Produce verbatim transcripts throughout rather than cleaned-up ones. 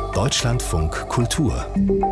Deutschlandfunk Kultur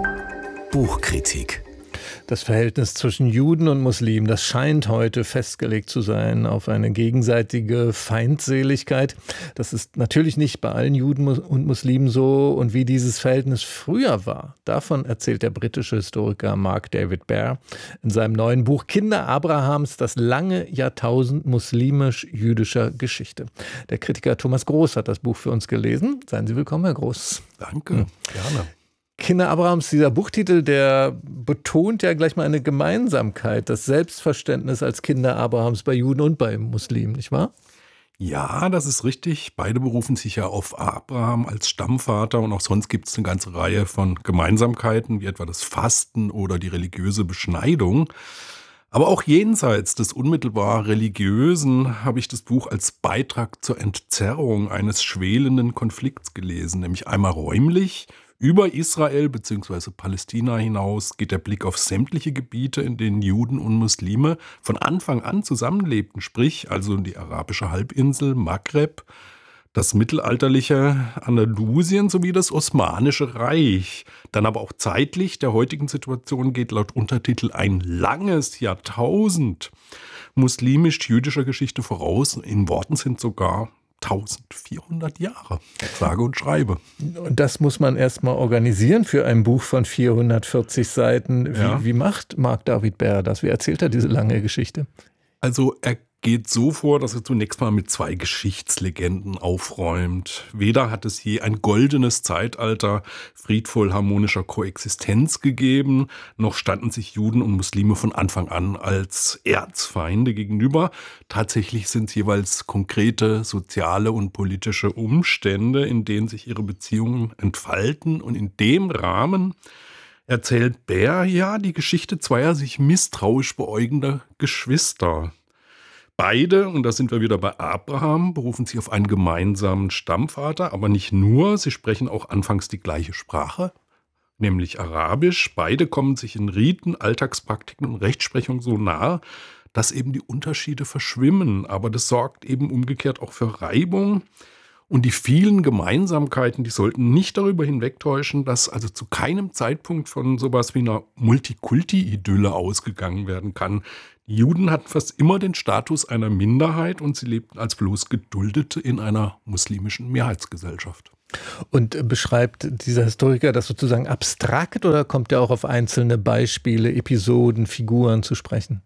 Buchkritik. Das Verhältnis zwischen Juden und Muslimen, das scheint heute festgelegt zu sein auf eine gegenseitige Feindseligkeit. Das ist natürlich nicht bei allen Juden und Muslimen so. Und wie dieses Verhältnis früher war, davon erzählt der britische Historiker Mark David Baer in seinem neuen Buch Kinder Abrahams, das lange Jahrtausend muslimisch-jüdischer Geschichte. Der Kritiker Thomas Groß hat das Buch für uns gelesen. Seien Sie willkommen, Herr Groß. Danke, hm. gerne. Kinder Abrahams, dieser Buchtitel, der betont ja gleich mal eine Gemeinsamkeit, das Selbstverständnis als Kinder Abrahams bei Juden und bei Muslimen, nicht wahr? Ja, das ist richtig. Beide berufen sich ja auf Abraham als Stammvater und auch sonst gibt es eine ganze Reihe von Gemeinsamkeiten, wie etwa das Fasten oder die religiöse Beschneidung. Aber auch jenseits des unmittelbar Religiösen habe ich das Buch als Beitrag zur Entzerrung eines schwelenden Konflikts gelesen, nämlich einmal räumlich. Über Israel bzw. Palästina hinaus geht der Blick auf sämtliche Gebiete, in denen Juden und Muslime von Anfang an zusammenlebten, sprich also die arabische Halbinsel, Maghreb, das mittelalterliche Andalusien sowie das Osmanische Reich. Dann aber auch zeitlich der heutigen Situation geht laut Untertitel ein langes Jahrtausend muslimisch-jüdischer Geschichte voraus. In Worten sind sogar eintausendvierhundert Jahre, sage und schreibe. Und das muss man erstmal organisieren für ein Buch von vierhundertvierzig Seiten. Wie, Ja. wie macht Mark David Baer das? Wie erzählt er diese lange Geschichte? Also er geht so vor, dass er zunächst mal mit zwei Geschichtslegenden aufräumt. Weder hat es je ein goldenes Zeitalter friedvoll harmonischer Koexistenz gegeben, noch standen sich Juden und Muslime von Anfang an als Erzfeinde gegenüber. Tatsächlich sind es jeweils konkrete soziale und politische Umstände, in denen sich ihre Beziehungen entfalten. Und in dem Rahmen erzählt Baer ja die Geschichte zweier sich misstrauisch beäugender Geschwister. Beide, und da sind wir wieder bei Abraham, berufen sich auf einen gemeinsamen Stammvater, aber nicht nur, sie sprechen auch anfangs die gleiche Sprache, nämlich Arabisch. Beide kommen sich in Riten, Alltagspraktiken und Rechtsprechung so nahe, dass eben die Unterschiede verschwimmen, aber das sorgt eben umgekehrt auch für Reibung. Und die vielen Gemeinsamkeiten, die sollten nicht darüber hinwegtäuschen, dass also zu keinem Zeitpunkt von sowas wie einer Multikulti-Idylle ausgegangen werden kann. Die Juden hatten fast immer den Status einer Minderheit und sie lebten als bloß Geduldete in einer muslimischen Mehrheitsgesellschaft. Und beschreibt dieser Historiker das sozusagen abstrakt oder kommt er auch auf einzelne Beispiele, Episoden, Figuren zu sprechen?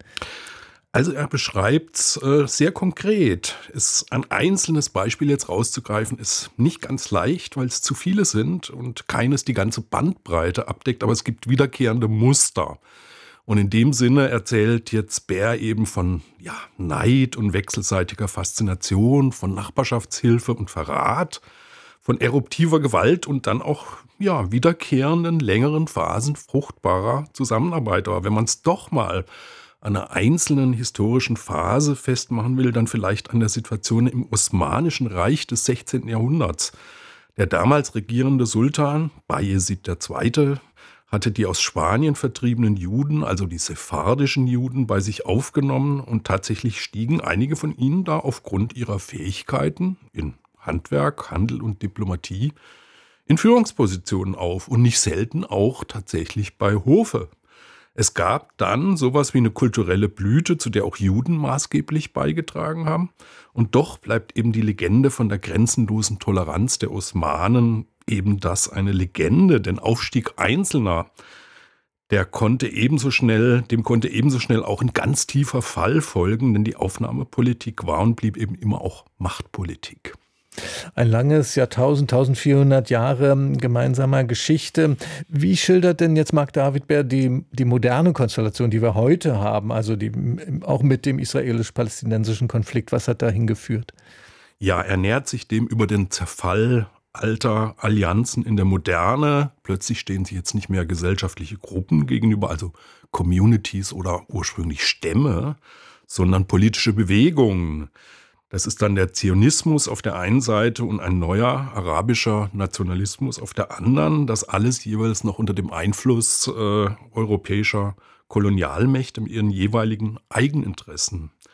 Also er beschreibt es äh, sehr konkret. Ist ein einzelnes Beispiel jetzt rauszugreifen, ist nicht ganz leicht, weil es zu viele sind und keines die ganze Bandbreite abdeckt, aber es gibt wiederkehrende Muster. Und in dem Sinne erzählt jetzt Baer eben von ja, Neid und wechselseitiger Faszination, von Nachbarschaftshilfe und Verrat, von eruptiver Gewalt und dann auch ja, wiederkehrenden längeren Phasen fruchtbarer Zusammenarbeit. Aber wenn man es doch mal an einer einzelnen historischen Phase festmachen will, dann vielleicht an der Situation im Osmanischen Reich des sechzehnten Jahrhunderts. Der damals regierende Sultan, Bayezid der Zweite., hatte die aus Spanien vertriebenen Juden, also die sephardischen Juden, bei sich aufgenommen und tatsächlich stiegen einige von ihnen da aufgrund ihrer Fähigkeiten in Handwerk, Handel und Diplomatie in Führungspositionen auf und nicht selten auch tatsächlich bei Hofe. Es gab dann sowas wie eine kulturelle Blüte, zu der auch Juden maßgeblich beigetragen haben. Und doch bleibt eben die Legende von der grenzenlosen Toleranz der Osmanen eben das eine Legende. Denn Aufstieg Einzelner, der konnte ebenso schnell, dem konnte ebenso schnell auch ein ganz tiefer Fall folgen, denn die Aufnahmepolitik war und blieb eben immer auch Machtpolitik. Ein langes Jahrtausend, eintausendvierhundert Jahre gemeinsamer Geschichte. Wie schildert denn jetzt Mark David Baer die, die moderne Konstellation, die wir heute haben, also die, auch mit dem israelisch-palästinensischen Konflikt? Was hat dahin geführt? Ja, er nähert sich dem über den Zerfall alter Allianzen in der Moderne. Plötzlich stehen sie jetzt nicht mehr gesellschaftliche Gruppen gegenüber, also Communities oder ursprünglich Stämme, sondern politische Bewegungen. Das ist dann der Zionismus auf der einen Seite und ein neuer arabischer Nationalismus auf der anderen. Das alles jeweils noch unter dem Einfluss äh, europäischer Kolonialmächte mit ihren jeweiligen Eigeninteressen.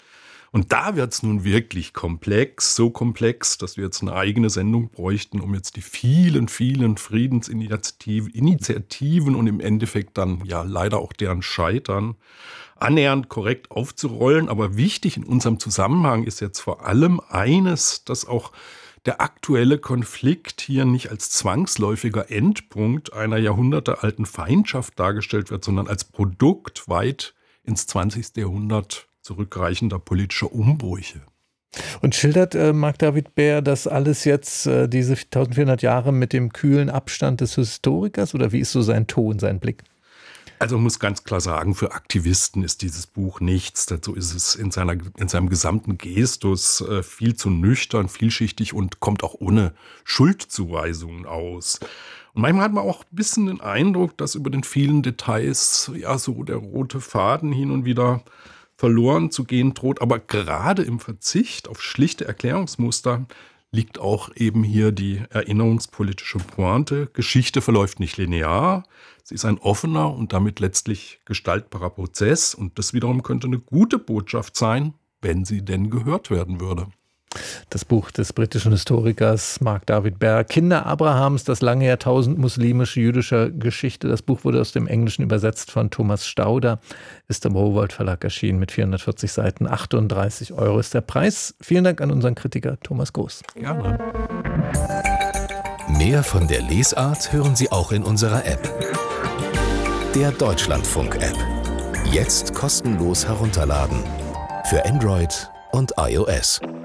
Und da wird es nun wirklich komplex, so komplex, dass wir jetzt eine eigene Sendung bräuchten, um jetzt die vielen, vielen Friedensinitiativen Initiativen und im Endeffekt dann ja leider auch deren Scheitern annähernd korrekt aufzurollen. Aber wichtig in unserem Zusammenhang ist jetzt vor allem eines, dass auch der aktuelle Konflikt hier nicht als zwangsläufiger Endpunkt einer jahrhundertealten Feindschaft dargestellt wird, sondern als Produkt weit ins zwanzigste Jahrhundert zurückreichender politischer Umbrüche. Und schildert äh, Marc-David Baer das alles jetzt, äh, diese eintausendvierhundert Jahre mit dem kühlen Abstand des Historikers? Oder wie ist so sein Ton, sein Blick? Also man muss ganz klar sagen, für Aktivisten ist dieses Buch nichts. Dazu ist es in, seiner, in seinem gesamten Gestus äh, viel zu nüchtern, vielschichtig und kommt auch ohne Schuldzuweisungen aus. Und manchmal hat man auch ein bisschen den Eindruck, dass über den vielen Details ja so der rote Faden hin und wieder verloren zu gehen droht. Aber gerade im Verzicht auf schlichte Erklärungsmuster liegt auch eben hier die erinnerungspolitische Pointe. Geschichte verläuft nicht linear. Sie ist ein offener und damit letztlich gestaltbarer Prozess. Und das wiederum könnte eine gute Botschaft sein, wenn sie denn gehört werden würde. Das Buch des britischen Historikers Marc-David Baer, Kinder Abrahams, das lange Jahrtausend muslimische-jüdischer Geschichte. Das Buch wurde aus dem Englischen übersetzt von Thomas Stauder, ist im Rowohlt Verlag erschienen mit vierhundertvierzig Seiten. achtunddreißig Euro ist der Preis. Vielen Dank an unseren Kritiker Thomas Groß. Gerne. Mehr von der Lesart hören Sie auch in unserer App. Der Deutschlandfunk-App. Jetzt kostenlos herunterladen. Für Android und iOS.